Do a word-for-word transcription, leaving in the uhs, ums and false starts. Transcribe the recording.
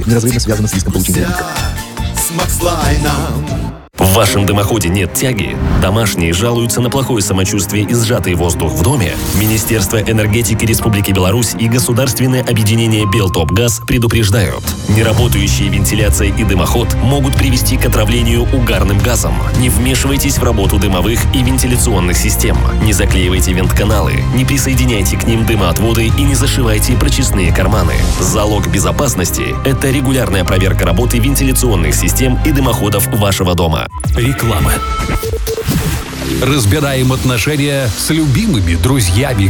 неразрывно связано с риском получения диабета. В вашем дымоходе нет тяги? Домашние жалуются на плохое самочувствие и сжатый воздух в доме? Министерство энергетики Республики Беларусь и государственное объединение «Белтопгаз» предупреждают. Неработающая вентиляция и дымоход могут привести к отравлению угарным газом. Не вмешивайтесь в работу дымовых и вентиляционных систем. Не заклеивайте вентканалы, не присоединяйте к ним дымоотводы и не зашивайте прочистные карманы. Залог безопасности – это регулярная проверка работы вентиляционных систем и дымоходов вашего дома. Реклама. Разбираем отношения с любимыми друзьями,